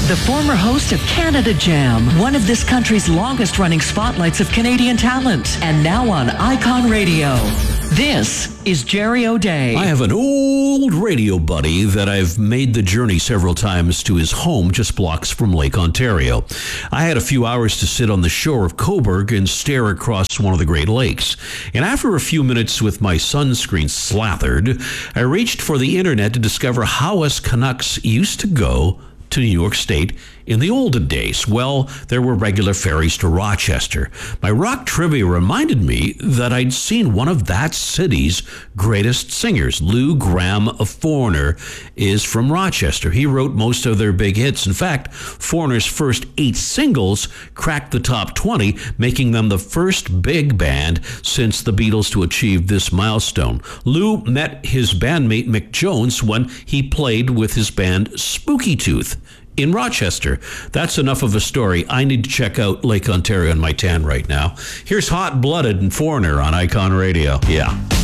the former host of Canada Jam, one of this country's longest-running spotlights of Canadian talent, and now on Icon Radio. This is Jerry O'Day. I have an old radio buddy that I've made the journey several times to his home just blocks from Lake Ontario. I had a few hours to sit on the shore of Cobourg and stare across one of the Great Lakes. And after a few minutes with my sunscreen slathered, I reached for the internet to discover how us Canucks used to go to New York State in the olden days. Well, there were regular ferries to Rochester. My rock trivia reminded me that I'd seen one of that city's greatest singers. Lou Gramm of Foreigner is from Rochester. He wrote most of their big hits. In fact, Foreigner's first 8 singles cracked the top 20, making them the first big band since the Beatles to achieve this milestone. Lou met his bandmate Mick Jones when he played with his band Spooky Tooth in Rochester. That's enough of a story. I need to check out Lake Ontario in my tan right now. Here's Hot Blooded and Foreigner on Icon Radio. Yeah.